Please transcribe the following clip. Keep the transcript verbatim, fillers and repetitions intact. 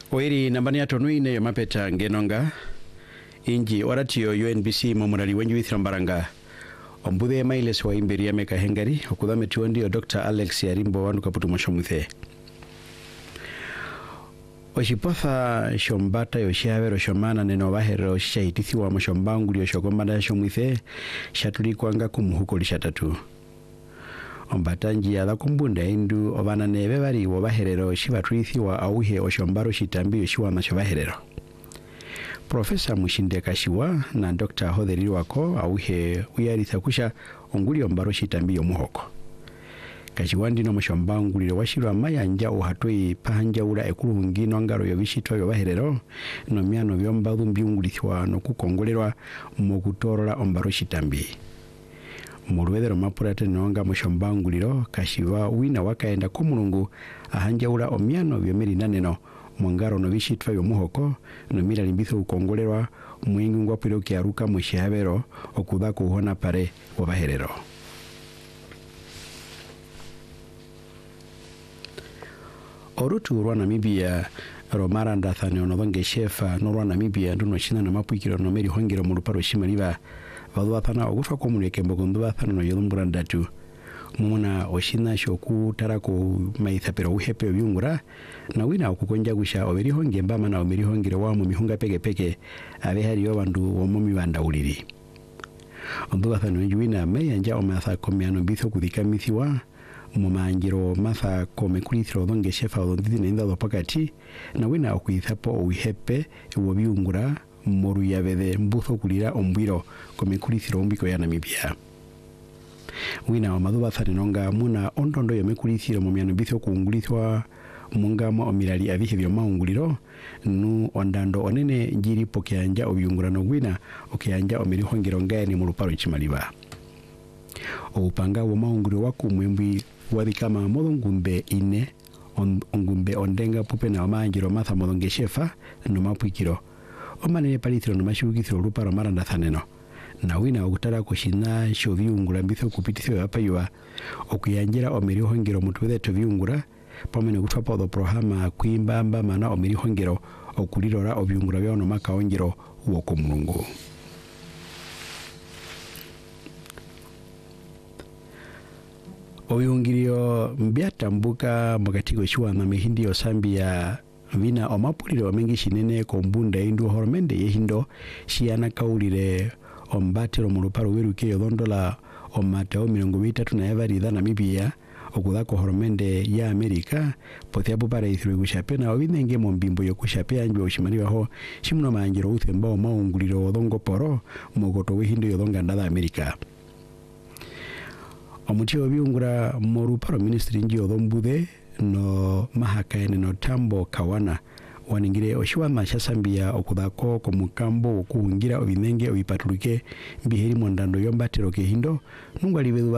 Oiri nambani atonu ine yomapeta ngenonga inji oratio U N B C momurali wenju ithrambaranga ombudhe mailes wa imberi ya meka hengari okudhame tuondi o Doctor Alex Yarimbo wanu kaputu moshomuthe Oshipotha shombata yoshiavero shomana neno bahero shaitithi wa moshombangu yoshogomana yashomuthe shatuli kwanga kumuhuko lishatatu Ombatanji ya kumbunda indu obana nebe bari wobaherero shibatwithi wa auhe oshombaro shitambi yoshiwa mashobaherero Professor Mushinde Kashiwa na Doctor Hoderi wako auhe uyaritha kusha onguli ombaro shitambi yomuhoko Kashiwa ndino moshombangu lile washirwa mayanja uhatoi pahanja ula ekulungi nongaro yobishito yobaherero no miano byomba mbiungulithwa no kukongolerwa mokutorola ombaro shitambi Muruwedero mapurate nonga moshambanguliro Kashiwa wina wakaenda kumulungu ahanjaula omiano byomeri naneno mwangaro no bishitwa yomuhoko no mira limbitho ukongolerwa mwingi ngwapiro kiaruka mushabero okuda kuhona pare wabaherero Orutu rwa Namibia Romara ndathane onodonge shefa no rwa Namibia nduno china na mapukiro no meri hongiro muluparo shimaliba Valuathana ogutwa komuleke mbogondo bathana no yodumbura ndatu muna oshina shoku tarako maithapero uhepe byungura na wina okukonja gusha oberi honge mbama na oberi hongire wa mu mihunga peke peke abe hari yo bandu omomi banda uliri Ondo bathana wina mayanja omatha komiano bitho kudika mithiwa mu manjiro matha komekulithro donge shefa odondidi nenda dopakati na wina okuithapo uhepe wo byungura moru yabede mbutho kulira ombwiro komekulithiro ombiko ya Namibia wina omaduba tharinonga muna ondondo yomekulithiro mu miano bitho kuungulithwa mungama omirali abihe byo maunguliro nu ondando onene njiri pokyanja obyungura no wina okyanja omirihongero ngani mu luparo chimaliba Opanga wo maunguliro wakumwembi wadikama modongumbe ine on, ongumbe ondenga pupe na omanjiro matha modonge shefa no mapwikiro Omane palithiro no mashugithiro luparo maranda thaneno na wina okutara kushina sho byungura mbitho kupitithyo yapaywa okuyanjira omeri hongero mutwethe to byungura pamene kutwa podo prohama kwimbamba mana omeri hongero okulirora obyungura bya no makaongero woko mulungu Oyungirio mbyatambuka mugatigo shwa na mehindi osambia Vina omapuliro omengi shinene kombunda indu hormende yehindo shiana kaulire ombatero muluparo weruke yodondola omateo mirongo itatu na yavarida Namibia okudako hormende ya Amerika pothiapo para ithiro gushapena obinenge mombimbo yokushapea anjwe oshimaniwaho shimuno manjiro uthemba omaunguliro odongo poro mogoto wehindo yodonga ndada Amerika Omuti obyungura moruparo ministry nji odombudhe no mahakaene no tambo kawana waningire oshiwama shasambia okudako komukambo okuhungira obinenge obipatuluke mbiheri mondando yombatero kehindo nungwali